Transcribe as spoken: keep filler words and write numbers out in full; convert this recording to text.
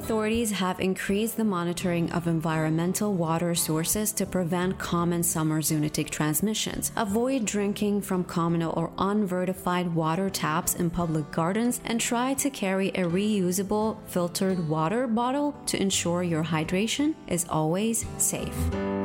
authorities have increased the monitoring of environmental water sources to prevent common summer zoonotic transmissions. Avoid drinking from communal or unvertified water taps in public gardens and try to carry a reusable filtered water bottle to ensure your hydration is always safe.